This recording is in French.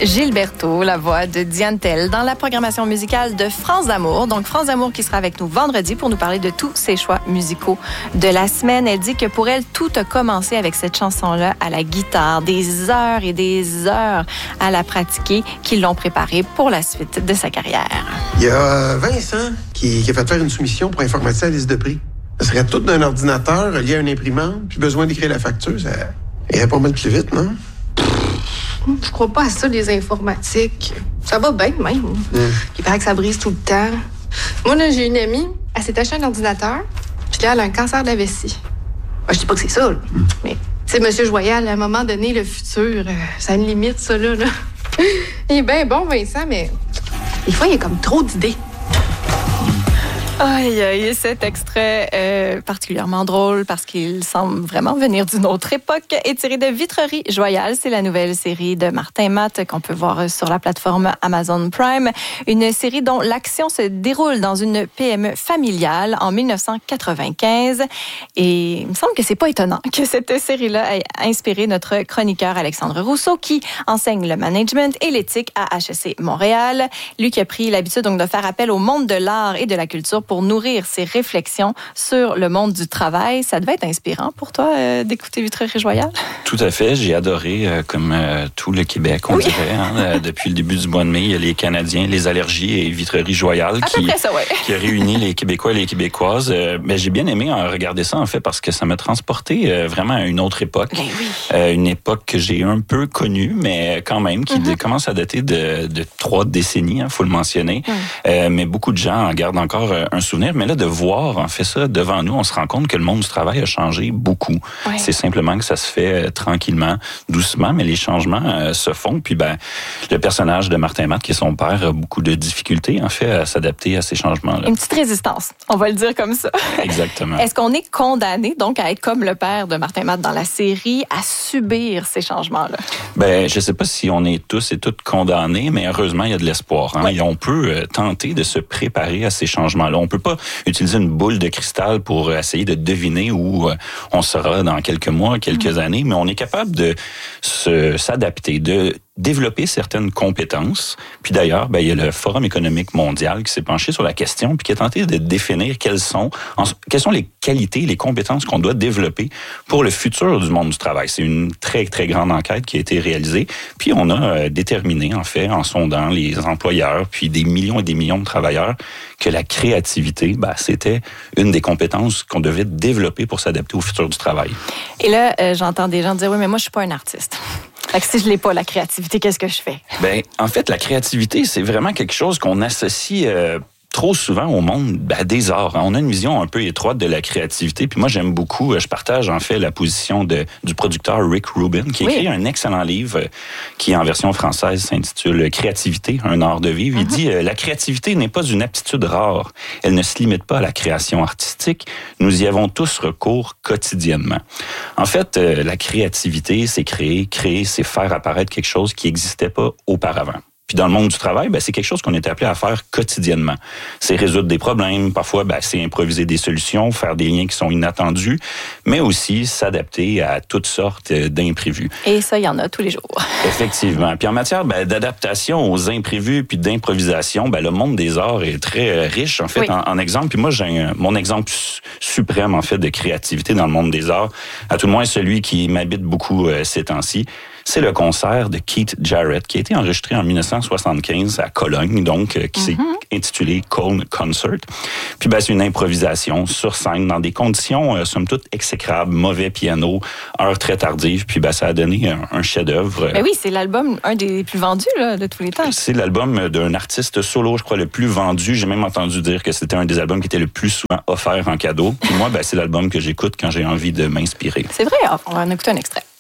Gilberto, la voix de Diane Tell, dans la programmation musicale de France d'Amour. Donc, France d'Amour qui sera avec nous vendredi pour nous parler de tous ses choix musicaux de la semaine. Elle dit que pour elle, tout a commencé avec cette chanson-là à la guitare. Des heures et des heures à la pratiquer qui l'ont préparée pour la suite de sa carrière. Il y a Vincent qui a fait faire une soumission pour informatiser la liste de prix. Ça serait tout d'un ordinateur relié à une imprimante, puis besoin d'écrire la facture, ça irait pas mal plus vite, non? Je crois pas à ça, les informatiques. Ça va bien, même. Il paraît que ça brise tout le temps. Moi, là, j'ai une amie, elle s'est acheté un ordinateur, puis là, elle a un cancer de la vessie. Je dis pas que c'est ça, là. Mais, tu sais, Monsieur Joyal, à un moment donné, le futur, ça a une limite, ça, là. Il est bien bon, Vincent, mais des fois, il y a comme trop d'idées. Aïe, aïe, cet extrait particulièrement drôle parce qu'il semble vraiment venir d'une autre époque est tiré de Vitrerie Joyale. C'est la nouvelle série de Martin Matt qu'on peut voir sur la plateforme Amazon Prime. Une série dont l'action se déroule dans une PME familiale en 1995. Et il me semble que c'est pas étonnant que cette série-là ait inspiré notre chroniqueur Alexandre Rousseau qui enseigne le management et l'éthique à HEC Montréal. Lui qui a pris l'habitude donc de faire appel au monde de l'art et de la culture pour nourrir ses réflexions sur le monde du travail. Ça devait être inspirant pour toi d'écouter Vitrerie Joyale? Tout à fait. J'ai adoré, comme tout le Québec, on dirait. Hein, depuis le début du mois de mai, il y a les Canadiens, les allergies et Vitrerie Joyale qui a réuni les Québécois et les Québécoises. Mais j'ai bien aimé regarder ça, en fait, parce que ça m'a transporté vraiment à une autre époque. Une époque que j'ai un peu connue, mais quand même, qui commence à dater de 3 décennies, il faut le mentionner. Mais beaucoup de gens en gardent encore un souvenir, mais là, de voir, en fait, ça devant nous, on se rend compte que le monde du travail a changé beaucoup. C'est simplement que ça se fait tranquillement, doucement, mais les changements se font. Puis, le personnage de Martin Matt, qui est son père, a beaucoup de difficultés, en fait, à s'adapter à ces changements-là. Une petite résistance, on va le dire comme ça. Exactement. Est-ce qu'on est condamné, donc, à être comme le père de Martin Matt dans la série, à subir ces changements-là? Je sais pas si on est tous et toutes condamnés, mais heureusement, il y a de l'espoir. Hein? Et on peut tenter de se préparer à ces changements-là. On peut pas utiliser une boule de cristal pour essayer de deviner où on sera dans quelques mois, quelques années, mais on est capable de s'adapter, de développer certaines compétences. Puis d'ailleurs, il y a le Forum économique mondial qui s'est penché sur la question puis qui a tenté de définir quelles sont les qualités, les compétences qu'on doit développer pour le futur du monde du travail. C'est une très, très grande enquête qui a été réalisée. Puis on a déterminé, en fait, en sondant les employeurs puis des millions et des millions de travailleurs, que la créativité, c'était une des compétences qu'on devait développer pour s'adapter au futur du travail. Et là, j'entends des gens dire, oui, mais moi, je suis pas un artiste. Fait que si je l'ai pas, la créativité, qu'est-ce que je fais? En fait, la créativité, c'est vraiment quelque chose qu'on associe trop souvent au monde des arts. On a une vision un peu étroite de la créativité. Puis moi, j'aime beaucoup, je partage en fait la position du producteur Rick Rubin, qui a écrit un excellent livre qui, en version française, s'intitule « Créativité, un art de vivre ». Il dit « La créativité n'est pas une aptitude rare. Elle ne se limite pas à la création artistique. Nous y avons tous recours quotidiennement. » En fait, la créativité, c'est créer, c'est faire apparaître quelque chose qui n'existait pas auparavant. Puis dans le monde du travail, c'est quelque chose qu'on est appelé à faire quotidiennement. C'est résoudre des problèmes, parfois c'est improviser des solutions, faire des liens qui sont inattendus, mais aussi s'adapter à toutes sortes d'imprévus. Et ça, il y en a tous les jours. Effectivement. Puis en matière d'adaptation aux imprévus puis d'improvisation, le monde des arts est très riche, en fait, en exemple. Puis moi, j'ai mon exemple suprême, en fait, de créativité dans le monde des arts, à tout le moins celui qui m'habite beaucoup ces temps-ci. C'est le concert de Keith Jarrett qui a été enregistré en 1975 à Cologne, donc qui s'est intitulé Cone Concert. Puis c'est une improvisation sur scène dans des conditions somme toute exécrables, mauvais piano, heure très tardive, puis ça a donné un chef-d'œuvre. Mais oui, c'est l'album un des plus vendus là, de tous les temps. C'est l'album d'un artiste solo, je crois, le plus vendu. J'ai même entendu dire que c'était un des albums qui était le plus souvent offert en cadeau. Puis moi, c'est l'album que j'écoute quand j'ai envie de m'inspirer. C'est vrai, on va en écouter un extrait.